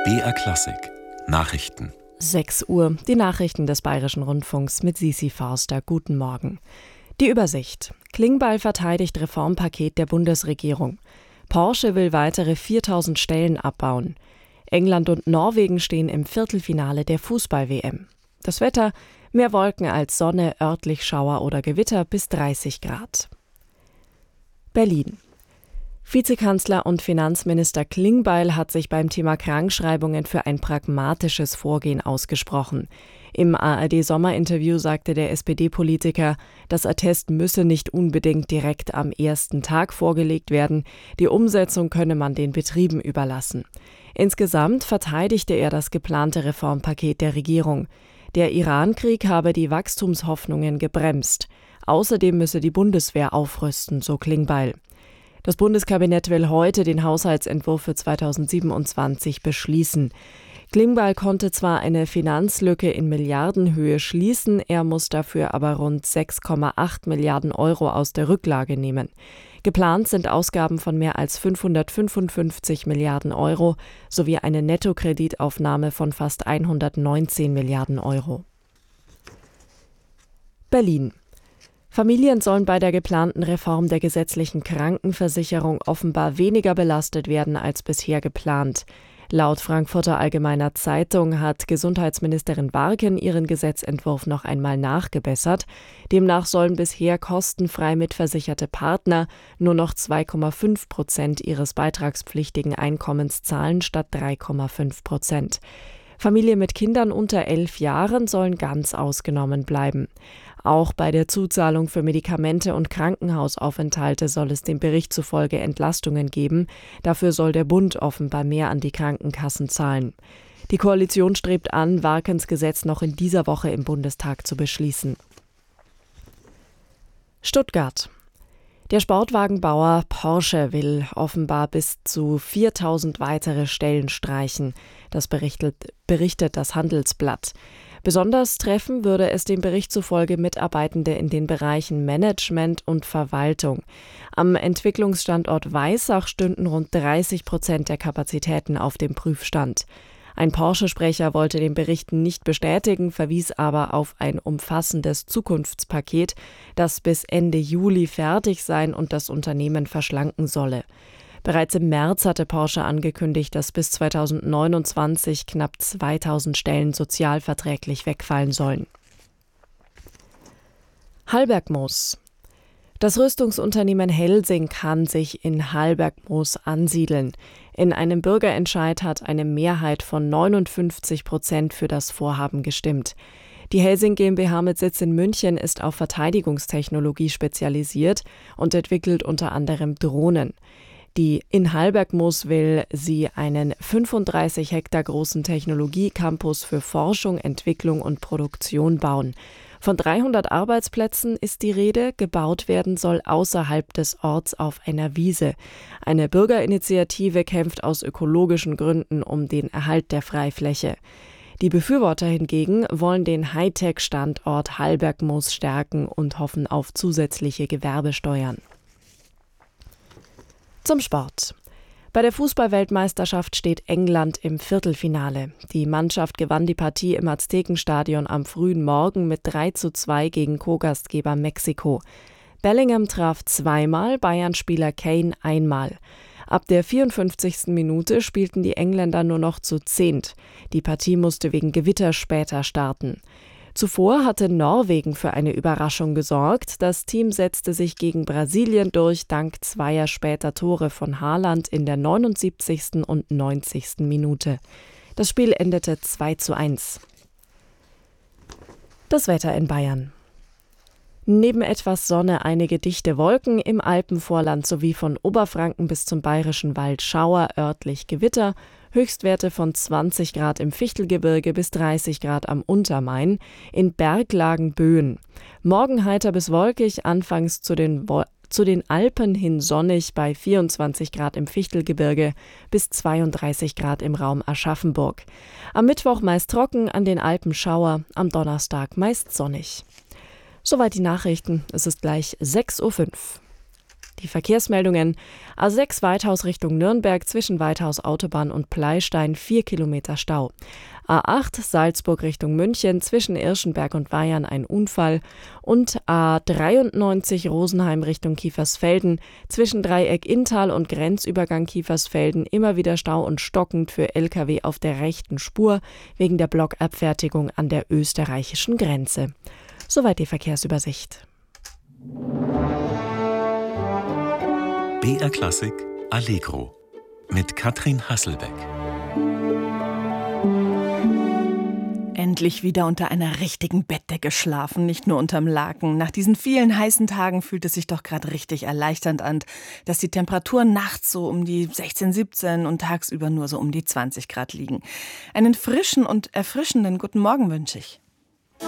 BR Klassik Nachrichten. 6 Uhr, die Nachrichten des Bayerischen Rundfunks mit Sisi Forster. Guten Morgen. Die Übersicht. Klingbeil verteidigt Reformpaket der Bundesregierung. Porsche will weitere 4.000 Stellen abbauen. England und Norwegen stehen im Viertelfinale der Fußball-WM. Das Wetter: mehr Wolken als Sonne, örtlich Schauer oder Gewitter bis 30 Grad. Berlin. Vizekanzler und Finanzminister Klingbeil hat sich beim Thema Krankschreibungen für ein pragmatisches Vorgehen ausgesprochen. Im ARD-Sommerinterview sagte der SPD-Politiker, das Attest müsse nicht unbedingt direkt am ersten Tag vorgelegt werden, die Umsetzung könne man den Betrieben überlassen. Insgesamt verteidigte er das geplante Reformpaket der Regierung. Der Iran-Krieg habe die Wachstumshoffnungen gebremst. Außerdem müsse die Bundeswehr aufrüsten, so Klingbeil. Das Bundeskabinett will heute den Haushaltsentwurf für 2027 beschließen. Klingbeil konnte zwar eine Finanzlücke in Milliardenhöhe schließen, er muss dafür aber rund 6,8 Milliarden Euro aus der Rücklage nehmen. Geplant sind Ausgaben von mehr als 555 Milliarden Euro sowie eine Nettokreditaufnahme von fast 119 Milliarden Euro. Berlin. Familien sollen bei der geplanten Reform der gesetzlichen Krankenversicherung offenbar weniger belastet werden als bisher geplant. Laut Frankfurter Allgemeiner Zeitung hat Gesundheitsministerin Warken ihren Gesetzentwurf noch einmal nachgebessert. Demnach sollen bisher kostenfrei mitversicherte Partner nur noch 2,5% ihres beitragspflichtigen Einkommens zahlen statt 3,5%. Familien mit Kindern unter 11 Jahren sollen ganz ausgenommen bleiben. Auch bei der Zuzahlung für Medikamente und Krankenhausaufenthalte soll es dem Bericht zufolge Entlastungen geben. Dafür soll der Bund offenbar mehr an die Krankenkassen zahlen. Die Koalition strebt an, Warkens Gesetz noch in dieser Woche im Bundestag zu beschließen. Stuttgart. Der Sportwagenbauer Porsche will offenbar bis zu 4.000 weitere Stellen streichen. Das berichtet das Handelsblatt. Besonders treffen würde es dem Bericht zufolge Mitarbeitende in den Bereichen Management und Verwaltung. Am Entwicklungsstandort Weissach stünden rund 30% der Kapazitäten auf dem Prüfstand. Ein Porsche-Sprecher wollte den Bericht nicht bestätigen, verwies aber auf ein umfassendes Zukunftspaket, das bis Ende Juli fertig sein und das Unternehmen verschlanken solle. Bereits im März hatte Porsche angekündigt, dass bis 2029 knapp 2.000 Stellen sozialverträglich wegfallen sollen. Hallbergmoos. Das Rüstungsunternehmen Helsing kann sich in Hallbergmoos ansiedeln. In einem Bürgerentscheid hat eine Mehrheit von 59% für das Vorhaben gestimmt. Die Helsing GmbH mit Sitz in München ist auf Verteidigungstechnologie spezialisiert und entwickelt unter anderem Drohnen. Die in Hallbergmoos will sie einen 35 Hektar großen Technologiecampus für Forschung, Entwicklung und Produktion bauen. Von 300 Arbeitsplätzen ist die Rede, gebaut werden soll außerhalb des Orts auf einer Wiese. Eine Bürgerinitiative kämpft aus ökologischen Gründen um den Erhalt der Freifläche. Die Befürworter hingegen wollen den Hightech-Standort Hallbergmoos stärken und hoffen auf zusätzliche Gewerbesteuern. Zum Sport. Bei der Fußball-Weltmeisterschaft steht England im Viertelfinale. Die Mannschaft gewann die Partie im Aztekenstadion am frühen Morgen mit 3:2 gegen Co-Gastgeber Mexiko. Bellingham traf zweimal, Bayern-Spieler Kane einmal. Ab der 54. Minute spielten die Engländer nur noch zu 10. Die Partie musste wegen Gewitter später starten. Zuvor hatte Norwegen für eine Überraschung gesorgt. Das Team setzte sich gegen Brasilien durch, dank zweier später Tore von Haaland in der 79. und 90. Minute. Das Spiel endete 2:1. Das Wetter in Bayern. Neben etwas Sonne einige dichte Wolken, im Alpenvorland sowie von Oberfranken bis zum Bayerischen Wald Schauer, örtlich Gewitter, Höchstwerte von 20 Grad im Fichtelgebirge bis 30 Grad am Untermain, in Berglagen Böen. Morgen heiter bis wolkig, anfangs zu den Alpen hin sonnig bei 24 Grad im Fichtelgebirge bis 32 Grad im Raum Aschaffenburg. Am Mittwoch meist trocken, an den Alpen Schauer, am Donnerstag meist sonnig. Soweit die Nachrichten, es ist gleich 6:05 Uhr. Die Verkehrsmeldungen: A6 Weithaus Richtung Nürnberg zwischen Weithaus Autobahn und Pleystein 4 Kilometer Stau. A8 Salzburg Richtung München zwischen Irschenberg und Weyern ein Unfall. Und A93 Rosenheim Richtung Kiefersfelden zwischen Dreieck Inntal und Grenzübergang Kiefersfelden immer wieder Stau und stockend für Lkw auf der rechten Spur wegen der Blockabfertigung an der österreichischen Grenze. Soweit die Verkehrsübersicht. BR Klassik Allegro mit Katrin Hasselbeck. Endlich wieder unter einer richtigen Bettdecke schlafen, nicht nur unterm Laken. Nach diesen vielen heißen Tagen fühlt es sich doch gerade richtig erleichternd an, dass die Temperaturen nachts so um die 16, 17 und tagsüber nur so um die 20 Grad liegen. Einen frischen und erfrischenden guten Morgen wünsche ich.